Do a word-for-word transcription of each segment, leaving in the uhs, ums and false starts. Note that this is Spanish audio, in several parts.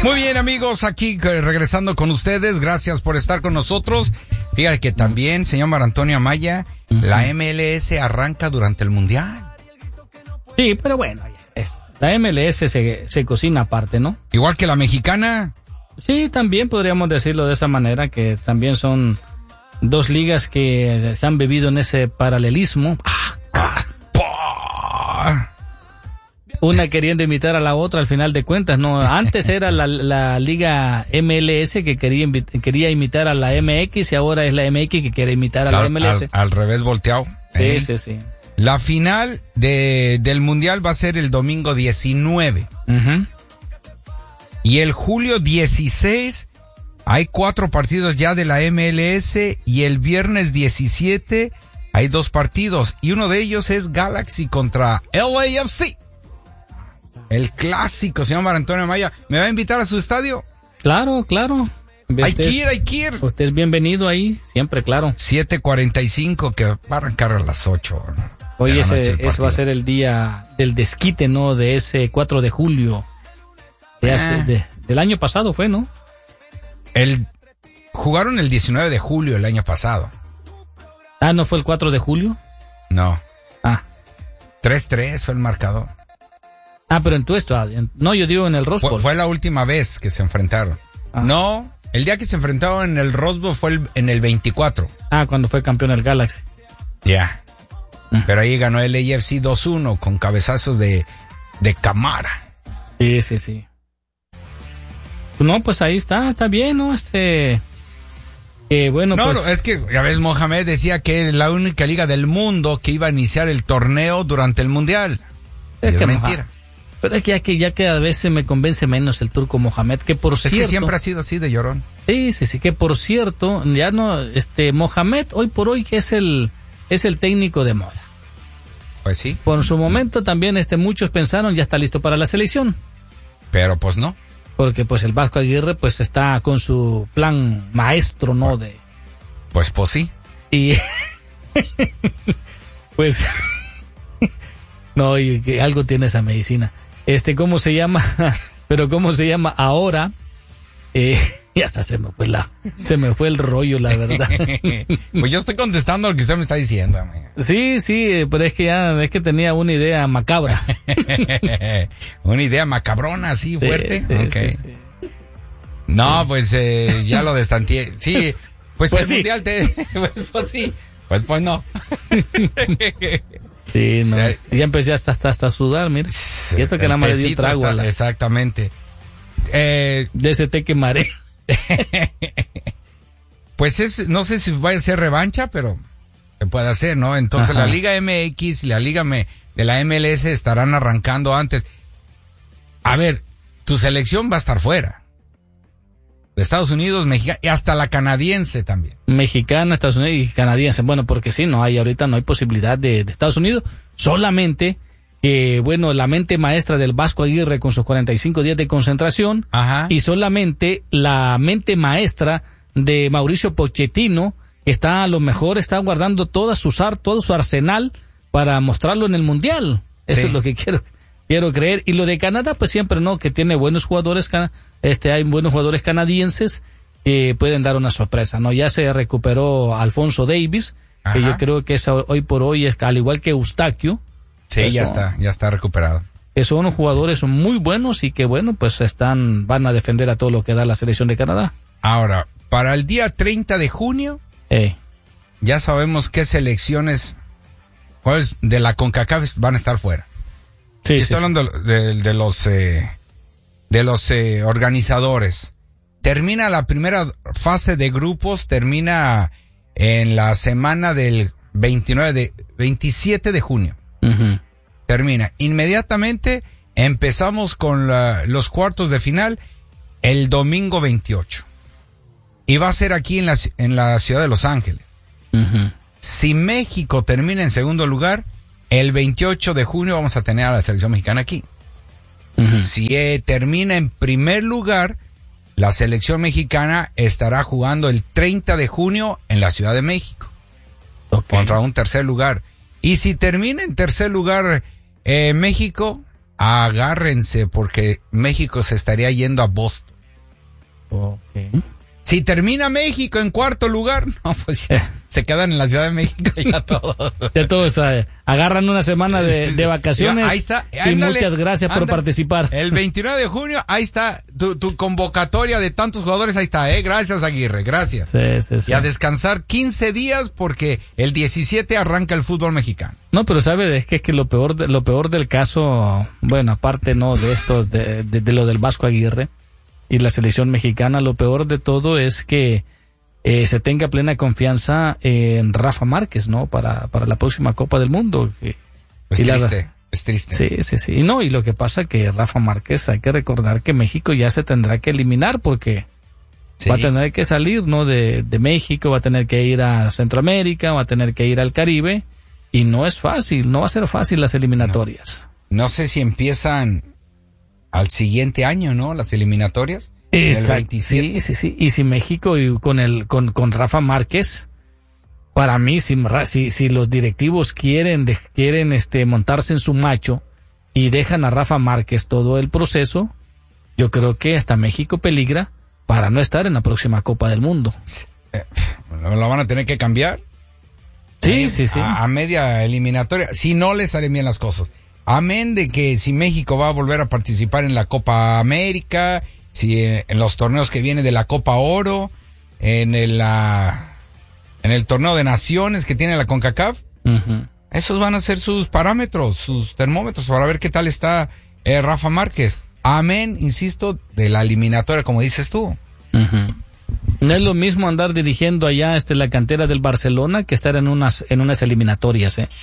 Muy bien, amigos, aquí regresando con ustedes. Gracias por estar con nosotros. Fíjate que también, señor Mar Antonio Amaya, uh-huh. la M L S arranca durante el Mundial. Sí, pero bueno, es, la M L S se, se cocina aparte, ¿no? Igual que la mexicana. Sí, también podríamos decirlo de esa manera, que también son dos ligas que se han bebido en ese paralelismo. Una queriendo imitar a la otra al final de cuentas, ¿no? Antes era la, la liga M L S que quería, quería imitar a la M X y ahora es la M X que quiere imitar a la al, M L S. Al, al revés volteado. Sí, ¿eh? sí, sí. La final de, del Mundial va a ser el domingo diecinueve. Uh-huh. Y el julio dieciséis hay cuatro partidos ya de la M L S y el viernes diecisiete hay dos partidos y uno de ellos es Galaxy contra L A F C. El clásico, señor Mar Antonio Amaya. ¿Me va a invitar a su estadio? Claro, claro. Hay que ir, hay que ir. Usted es bienvenido ahí, siempre, claro. siete cuarenta y cinco, que va a arrancar a las ocho. Hoy ese, ese va a ser el día del desquite, ¿no? De ese cuatro de julio. De ah. hace, de, del año pasado fue, ¿no? El, jugaron el diecinueve de julio el año pasado. Ah, ¿no fue el cuatro de julio? No. Ah. tres tres fue el marcador. Ah, pero en tu estadio. No, yo digo en el Rose Bowl. Fue, fue la última vez que se enfrentaron. Ah. No, el día que se enfrentaron en el Rose Bowl fue el, en el veinticuatro. Ah, cuando fue campeón el Galaxy. Ya. Yeah. Mm. Pero ahí ganó el A F C dos uno con cabezazos de, de Camara. Sí, sí, sí. No, pues ahí está, está bien, ¿no? Este... Eh, bueno, no, pues... no, es que, ya ves, Mohamed decía que es la única liga del mundo que iba a iniciar el torneo durante el Mundial. Es, es que mentira. Moja. Pero es que ya que ya cada vez se me convence menos el turco Mohamed, que por es cierto... Es que siempre ha sido así de llorón. Sí, sí, sí, que por cierto, ya no, este, Mohamed hoy por hoy que es el, es el técnico de moda. Pues sí. Por su momento también, este, muchos pensaron ya está listo para la selección. Pero pues no. Porque pues el Vasco Aguirre pues está con su plan maestro, ¿no? De... Pues pues sí. Y pues no, y que algo tiene esa medicina. Este, ¿cómo se llama? Pero ¿cómo se llama ahora? Eh, y hasta se me fue la, se me fue el rollo, la verdad. Pues yo estoy contestando lo que usted me está diciendo, amiga. Sí, sí, pero es que ya, es que tenía una idea macabra. Una idea macabrona, así, sí, fuerte. Sí, okay. sí, sí. No, sí. pues eh, ya lo destanteé. Sí, pues, pues el sí. mundial te, pues, pues sí, pues pues no. Sí, no. Ya empecé hasta, hasta, hasta a sudar, mira. Y esto que nada más le dio un trago. Está, la... Exactamente. Eh, de ese té que maré. Pues es, no sé si vaya a ser revancha, pero se puede hacer, ¿no? Entonces Ajá. la Liga M X y la Liga M, de la M L S estarán arrancando antes. A ver, tu selección va a estar fuera. De Estados Unidos, México y hasta la canadiense también. Mexicana, Estados Unidos y canadiense. Bueno, porque sí, no hay, ahorita no hay posibilidad de, de Estados Unidos. Solamente que, bueno, la mente maestra del Vasco Aguirre con sus cuarenta y cinco días de concentración. Ajá. Y solamente la mente maestra de Mauricio Pochettino, que está a lo mejor, está guardando toda su, todo su arsenal para mostrarlo en el Mundial. Eso sí. es lo que quiero. Quiero creer. Y lo de Canadá, pues siempre, ¿no? Que tiene buenos jugadores, este, hay buenos jugadores canadienses que pueden dar una sorpresa, ¿no? Ya se recuperó Alfonso Davis, Ajá. que yo creo que es hoy por hoy, es, al igual que Eustaquio. Sí, eso, ya está, ya está recuperado. Que son unos jugadores muy buenos y que, bueno, pues están, van a defender a todo lo que da la selección de Canadá. Ahora, para el día treinta de junio, eh. ya sabemos qué selecciones, cuáles de la CONCACAF van a estar fuera. Sí, Estoy sí, hablando sí. De, de los eh, de los eh, organizadores. Termina la primera fase de grupos, termina en la semana del veintinueve de veintisiete de junio. Uh-huh. Termina. Inmediatamente empezamos con la, los cuartos de final el domingo veintiocho. Y va a ser aquí en la, en la ciudad de Los Ángeles. Uh-huh. Si México termina en segundo lugar, el veintiocho de junio vamos a tener a la selección mexicana aquí. Uh-huh. Si eh, termina en primer lugar, la selección mexicana estará jugando el treinta de junio en la Ciudad de México. Okay. Contra un tercer lugar. Y si termina en tercer lugar eh, México, agárrense porque México se estaría yendo a Boston. Okay. Si termina México en cuarto lugar, no, pues ya, se quedan en la Ciudad de México y ya todo. Ya todos eh, agarran una semana de, de vacaciones. Ya, ahí está. Y ándale, muchas gracias ándale. por participar. El veintinueve de junio, ahí está tu, tu convocatoria de tantos jugadores, ahí está, eh. Gracias, Aguirre, gracias. Sí, sí, sí. Y a descansar quince días porque el diecisiete arranca el fútbol mexicano. No, pero sabe, es que es que lo peor, de, lo peor del caso, bueno, aparte no de esto, de, de, de lo del Vasco Aguirre y la selección mexicana, lo peor de todo es que eh, se tenga plena confianza en Rafa Márquez, ¿no? Para, para la próxima Copa del Mundo. Que, es y triste, la, es triste. Sí, sí, sí. Y no, y lo que pasa que Rafa Márquez, hay que recordar que México ya se tendrá que eliminar porque sí. va a tener que salir, ¿no? De, de México, va a tener que ir a Centroamérica, va a tener que ir al Caribe, y no es fácil, no va a ser fácil las eliminatorias. No, no sé si empiezan al siguiente año, ¿no? Las eliminatorias. Exacto. Sí, sí, sí. Y si México y con el con, con Rafa Márquez, para mí, si, si, si los directivos quieren de, quieren este montarse en su macho y dejan a Rafa Márquez todo el proceso, yo creo que hasta México peligra para no estar en la próxima Copa del Mundo. ¿Lo van a tener que cambiar? Sí, eh, sí, sí. A, a media eliminatoria, si no les salen bien las cosas. Amén de que si México va a volver a participar en la Copa América, si eh, en los torneos que vienen de la Copa Oro, en el, la, en el torneo de naciones que tiene la CONCACAF, uh-huh. esos van a ser sus parámetros, sus termómetros para ver qué tal está eh, Rafa Márquez. Amén, insisto, de la eliminatoria, como dices tú. Uh-huh. No es lo mismo andar dirigiendo allá este la cantera del Barcelona que estar en unas en unas eliminatorias, ¿eh?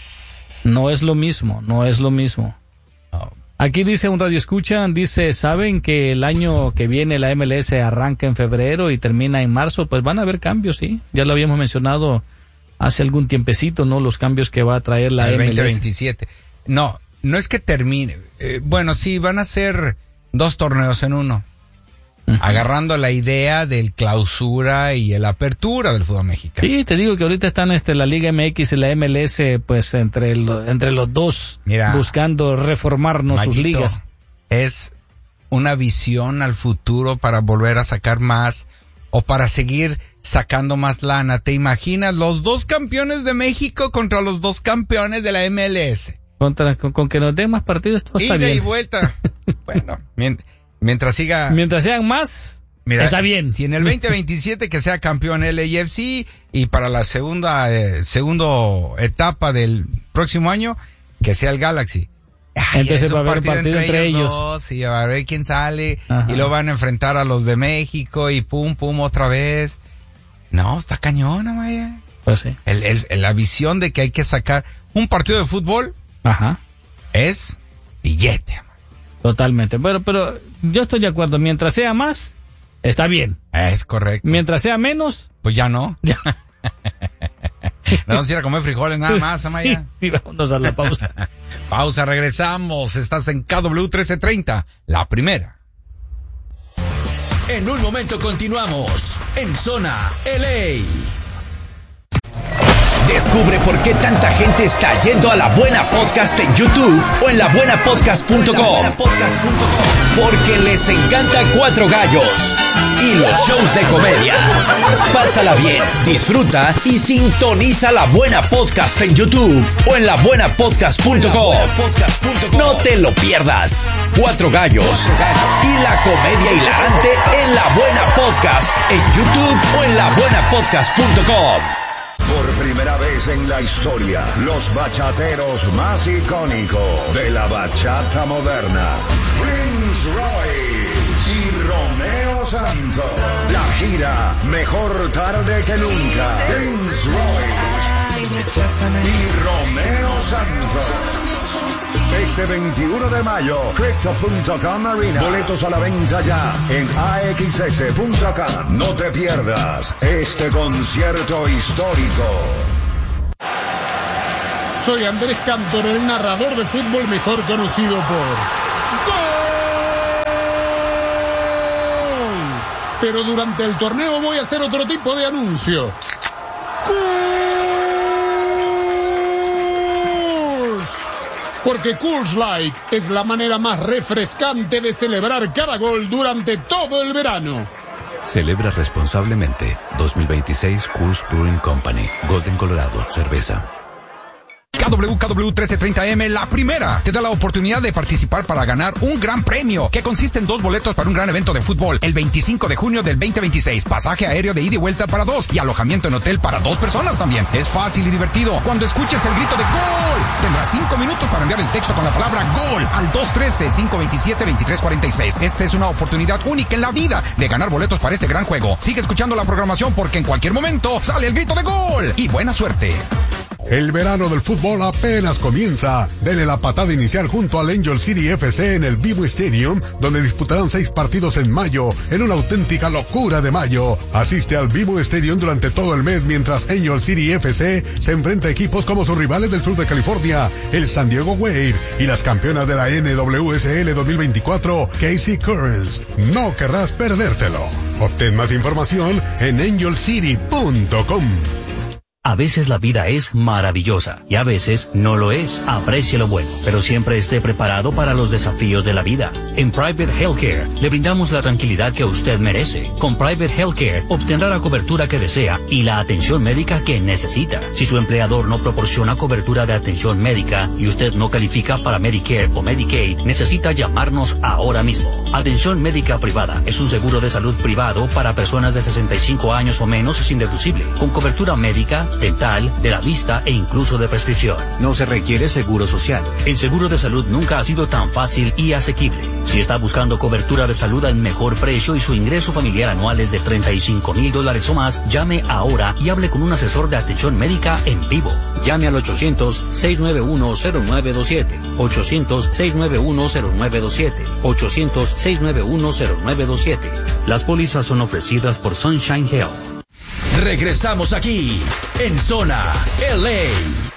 No es lo mismo, no es lo mismo. Oh. Aquí dice un radio escucha, dice, ¿saben que el año que viene la M L S arranca en febrero y termina en marzo? Pues van a haber cambios, sí. Ya lo habíamos mencionado hace algún tiempecito, ¿no? Los cambios que va a traer la el M L S. veinte veintisiete. No, no es que termine. Eh, bueno, sí, van a ser dos torneos en uno. Uh-huh. Agarrando la idea del clausura y el apertura del fútbol mexicano. Sí, te digo que ahorita están este la Liga M X y la M L S pues entre lo, entre los dos. Mira, buscando reformarnos Mayito, sus ligas. Es una visión al futuro para volver a sacar más o para seguir sacando más lana. ¿Te imaginas los dos campeones de México contra los dos campeones de la M L S? Contra con, con que nos den más partidos todo está Ida bien. Y vuelta. Bueno, mientras Mientras siga... Mientras sean más, mira, está bien. Si en el veinte veintisiete que sea campeón L A F C y para la segunda eh, segundo etapa del próximo año, que sea el Galaxy. Ay, entonces va a haber partido entre, entre ellos. ellos. Dos, y va a ver quién sale. Ajá. Y lo van a enfrentar a los de México y pum, pum, otra vez. No, está cañona, Maya. Pues sí. El, el, la visión de que hay que sacar un partido de fútbol. Ajá. Es billete, man. Totalmente. Bueno, pero yo estoy de acuerdo. Mientras sea más, está bien. Es correcto. Mientras sea menos, pues ya no. Ya. No vamos a ir a comer frijoles nada pues más, Amaya. Sí, sí, vámonos a la pausa. Pausa, regresamos. Estás en K W trece treinta, la primera. En un momento continuamos en Zona L A. Descubre por qué tanta gente está yendo a La Buena Podcast en YouTube o en la buena podcast punto com. Porque les encanta Cuatro Gallos y los shows de comedia. Pásala bien, disfruta y sintoniza La Buena Podcast en YouTube o en la buena podcast punto com. No te lo pierdas. Cuatro Gallos y la comedia hilarante en La Buena Podcast en YouTube o en la buena podcast punto com. Por primera vez en la historia, los bachateros más icónicos de la bachata moderna, Prince Royce y Romeo Santos. La gira Mejor Tarde que Nunca. Prince Royce y Romeo Santos. Este veintiuno de mayo, Crypto punto com Arena. Boletos a la venta ya en A X S punto com. No te pierdas este concierto histórico. Soy Andrés Cantor, el narrador de fútbol mejor conocido por ¡Gol! Pero durante el torneo voy a hacer otro tipo de anuncio. ¡Gol! Porque Coors Light es la manera más refrescante de celebrar cada gol durante todo el verano. Celebra responsablemente. dos mil veintiséis Coors Brewing Company. Golden, Colorado. Cerveza. K W K W trece treinta M, la primera, te da la oportunidad de participar para ganar un gran premio, que consiste en dos boletos para un gran evento de fútbol, el veinticinco de junio del veinte veintiséis, pasaje aéreo de ida y vuelta para dos, y alojamiento en hotel para dos personas también. Es fácil y divertido. Cuando escuches el grito de ¡Gol!, tendrás cinco minutos para enviar el texto con la palabra ¡Gol! Al dos uno tres, cinco dos siete, dos tres cuatro seis. Esta es una oportunidad única en la vida de ganar boletos para este gran juego. Sigue escuchando la programación porque en cualquier momento sale el grito de ¡Gol! Y buena suerte. El verano del fútbol apenas comienza. Dele la patada inicial junto al Angel City F C en el Vivo Stadium, donde disputarán seis partidos en mayo, en una auténtica locura de mayo. Asiste al Vivo Stadium durante todo el mes mientras Angel City F C se enfrenta a equipos como sus rivales del sur de California, el San Diego Wave, y las campeonas de la N W S L dos mil veinticuatro, K C Currents. No querrás perdértelo. Obtén más información en angel city punto com. A veces la vida es maravillosa y a veces no lo es. Aprecie lo bueno, pero siempre esté preparado para los desafíos de la vida. En Private Healthcare le brindamos la tranquilidad que usted merece. Con Private Healthcare obtendrá la cobertura que desea y la atención médica que necesita. Si su empleador no proporciona cobertura de atención médica y usted no califica para Medicare o Medicaid, necesita llamarnos ahora mismo. Atención médica privada es un seguro de salud privado para personas de sesenta y cinco años o menos sin deducible, con cobertura médica, dental, de la vista e incluso de prescripción. No se requiere seguro social. El seguro de salud nunca ha sido tan fácil y asequible. Si está buscando cobertura de salud al mejor precio y su ingreso familiar anual es de treinta y cinco mil dólares o más, llame ahora y hable con un asesor de atención médica en vivo. Llame al ochocientos, seis nueve uno, cero nueve dos siete, ochocientos, seis nueve uno, cero nueve dos siete, ochocientos, seis nueve uno, cero nueve dos siete. Las pólizas son ofrecidas por Sunshine Health. Regresamos aquí, en Zona L A.